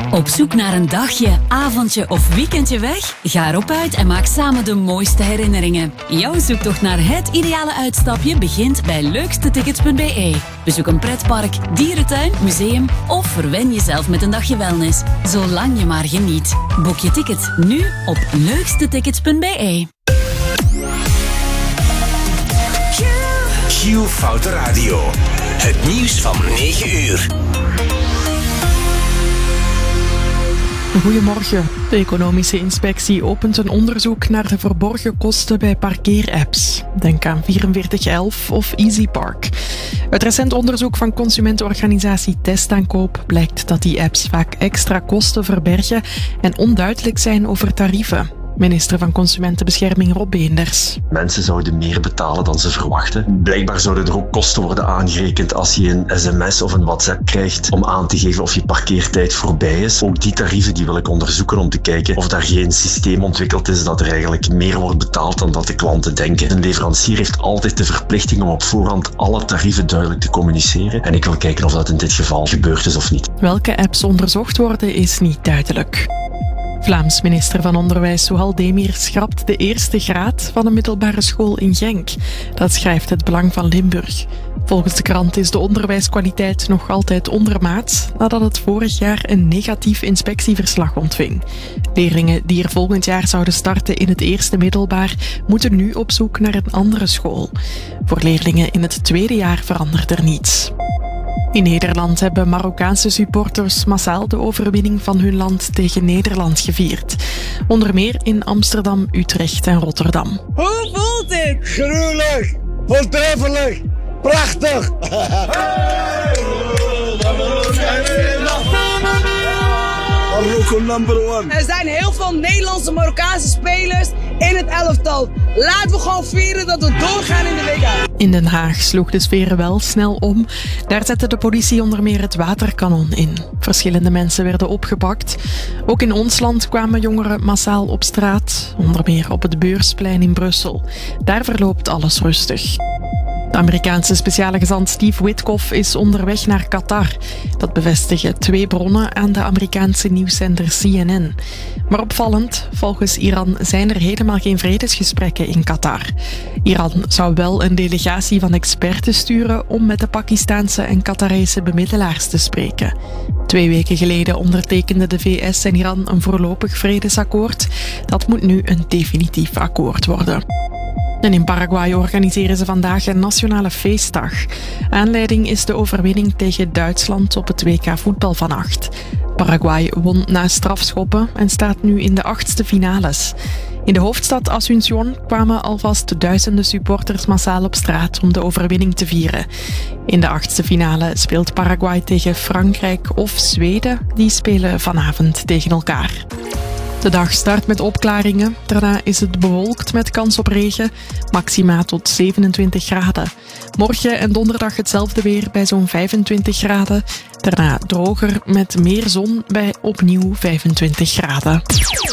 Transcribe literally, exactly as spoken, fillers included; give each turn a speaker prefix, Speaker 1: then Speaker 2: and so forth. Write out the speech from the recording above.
Speaker 1: Op zoek naar een dagje, avondje of weekendje weg? Ga erop uit en maak samen de mooiste herinneringen. Jouw zoektocht naar het ideale uitstapje begint bij leukste tickets punt b e. Bezoek een pretpark, dierentuin, museum of verwen jezelf met een dagje wellness. Zolang je maar geniet. Boek je ticket nu op leukste tickets punt b e.
Speaker 2: Q Foute Radio. Het nieuws van negen uur.
Speaker 3: Goedemorgen. De Economische Inspectie opent een onderzoek naar de verborgen kosten bij parkeerapps. Denk aan vierenveertig elf of EasyPark. Uit recent onderzoek van consumentenorganisatie Testaankoop blijkt dat die apps vaak extra kosten verbergen en onduidelijk zijn over tarieven. Minister van Consumentenbescherming Rob Beenders.
Speaker 4: Mensen zouden meer betalen dan ze verwachten. Blijkbaar zouden er ook kosten worden aangerekend als je een sms of een WhatsApp krijgt om aan te geven of je parkeertijd voorbij is. Ook die tarieven die wil ik onderzoeken om te kijken of daar geen systeem ontwikkeld is dat er eigenlijk meer wordt betaald dan dat de klanten denken. Een leverancier heeft altijd de verplichting om op voorhand alle tarieven duidelijk te communiceren. En ik wil kijken of dat in dit geval gebeurd is of niet.
Speaker 3: Welke apps onderzocht worden is niet duidelijk. Vlaams minister van Onderwijs Souhal Demir schrapt de eerste graad van een middelbare school in Genk. Dat schrijft het Belang van Limburg. Volgens de krant is de onderwijskwaliteit nog altijd ondermaats nadat het vorig jaar een negatief inspectieverslag ontving. Leerlingen die er volgend jaar zouden starten in het eerste middelbaar moeten nu op zoek naar een andere school. Voor leerlingen in het tweede jaar verandert er niets. In Nederland hebben Marokkaanse supporters massaal de overwinning van hun land tegen Nederland gevierd. Onder meer in Amsterdam, Utrecht en Rotterdam.
Speaker 5: Hoe voelt het?
Speaker 6: Gruwelijk, voortreffelijk, prachtig.
Speaker 5: Er zijn heel veel Nederlandse Marokkaanse spelers in het elftal. Laten we gewoon vieren dat we doorgaan in de W K.
Speaker 3: In Den Haag sloeg de sfeer wel snel om. Daar zette de politie onder meer het waterkanon in. Verschillende mensen werden opgepakt. Ook in ons land kwamen jongeren massaal op straat. Onder meer op het Beursplein in Brussel. Daar verloopt alles rustig. De Amerikaanse speciale gezant Steve Witkoff is onderweg naar Qatar. Dat bevestigen twee bronnen aan de Amerikaanse nieuwszender C N N. Maar opvallend, volgens Iran zijn er helemaal geen vredesgesprekken in Qatar. Iran zou wel een delegatie van experten sturen om met de Pakistaanse en Qatarese bemiddelaars te spreken. Twee weken geleden ondertekenden de V S en Iran een voorlopig vredesakkoord. Dat moet nu een definitief akkoord worden. En in Paraguay organiseren ze vandaag een nationale feestdag. Aanleiding is de overwinning tegen Duitsland op het W K voetbal vannacht. Paraguay won na strafschoppen en staat nu in de achtste finales. In de hoofdstad Asunción kwamen alvast duizenden supporters massaal op straat om de overwinning te vieren. In de achtste finale speelt Paraguay tegen Frankrijk of Zweden. Die spelen vanavond tegen elkaar. De dag start met opklaringen. Daarna is het bewolkt met kans op regen. Maxima tot zevenentwintig graden. Morgen en donderdag hetzelfde weer bij zo'n vijfentwintig graden. Daarna droger met meer zon bij opnieuw vijfentwintig graden.